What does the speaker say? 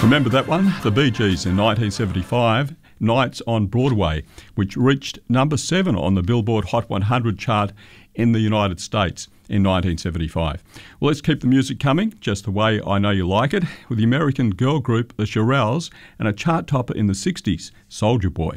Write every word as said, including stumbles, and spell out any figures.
Remember that one? The Bee Gees in nineteen seventy-five, Nights on Broadway, which reached number seven on the Billboard Hot one hundred chart in the United States in nineteen seventy-five. Well, let's keep the music coming, just the way I know you like it, with the American girl group The Shirelles and a chart topper in the sixties, Soulja Boy.